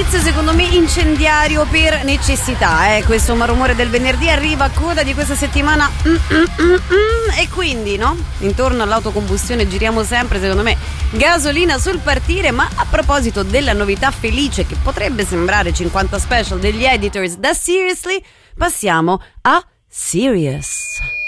inizio secondo me incendiario per necessità, questo malumore del venerdì arriva a coda di questa settimana e quindi no? Intorno all'autocombustione giriamo sempre secondo me gasolina sul partire. Ma a proposito della novità felice che potrebbe sembrare 50 special degli editors da Seriously, passiamo a Serious.